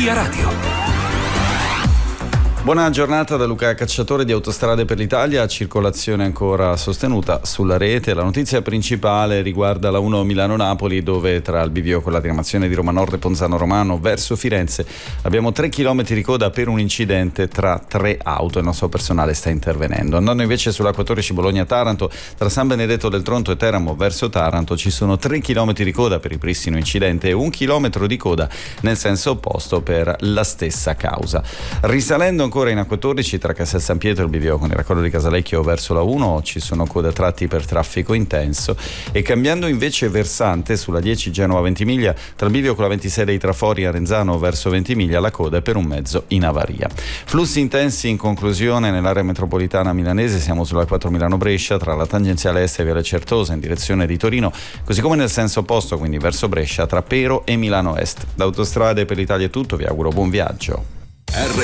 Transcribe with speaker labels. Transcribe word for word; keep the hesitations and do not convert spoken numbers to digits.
Speaker 1: Via Radio.
Speaker 2: Buona giornata da Luca Cacciatore di Autostrade per l'Italia, circolazione ancora sostenuta sulla rete. La notizia principale riguarda la uno Milano-Napoli, dove tra il bivio con la diramazione di Roma Nord e Ponzano Romano verso Firenze abbiamo tre chilometri di coda per un incidente tra tre auto. Il nostro personale sta intervenendo. Andando invece sulla quattordici Bologna-Taranto, tra San Benedetto del Tronto e Teramo verso Taranto ci sono tre chilometri di coda per il pristino incidente e un chilometro di coda nel senso opposto per la stessa causa. Risalendo ancora in A quattordici tra Castel San Pietro e il bivio con il raccordo di Casalecchio verso la uno ci sono code a tratti per traffico intenso, e cambiando invece versante sulla dieci Genova Ventimiglia tra il bivio con la ventisei dei Trafori a Renzano verso Ventimiglia la coda è per un mezzo in avaria. Flussi intensi in conclusione nell'area metropolitana milanese, siamo sulla quattro Milano-Brescia tra la tangenziale est e Viale Certosa in direzione di Torino, così come nel senso opposto, quindi verso Brescia tra Pero e Milano Est. Da Autostrade per l'Italia è tutto, vi auguro buon viaggio.